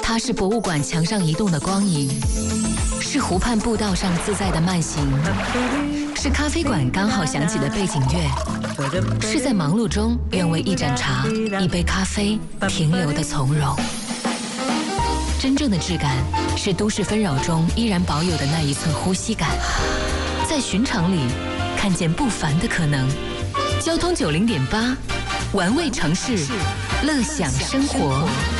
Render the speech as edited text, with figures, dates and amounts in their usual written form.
它是博物馆墙上移动的光影，是湖畔步道上自在的慢行，是咖啡馆刚好响起的背景乐，是在忙碌中愿为一盏茶、一杯咖啡停留的从容。真正的质感是都市纷扰中依然保有的那一寸呼吸感，在寻常里看见不凡的可能。交通90.8，玩味城市，乐享生活。